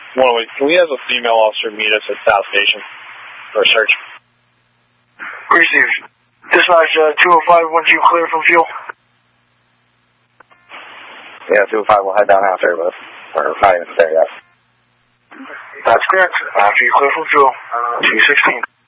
Can we have a female officer meet us at South Station for a search? Received. Dispatch 205, once you clear from fuel. Yeah, 205 will head down after, but we're not even there yet. That's correct. After you clear from fuel. 216.